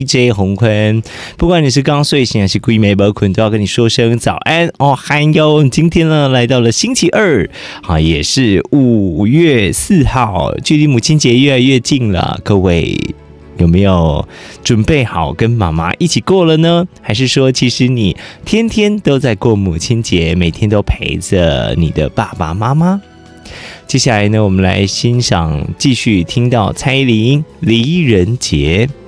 DJ 洪坤，不管你是刚睡醒还是鬼没没困，都要跟你说声早安哦，嗨哟！今天呢来到了星期二，也是5月4号，距离母亲节越来越近了，各位有没有准备好跟妈妈一起过了呢？还是说，其实你天天都在过母亲节，每天都陪着你的爸爸妈妈？接下来呢，我们来欣赏，继续听到蔡依林《离人节》。